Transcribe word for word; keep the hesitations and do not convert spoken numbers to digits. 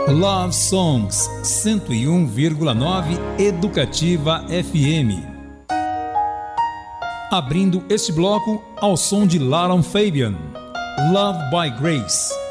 Love Songs cento e um vírgula nove Educativa F M. Abrindo este bloco ao som de Laron Fabian, Love by Grace.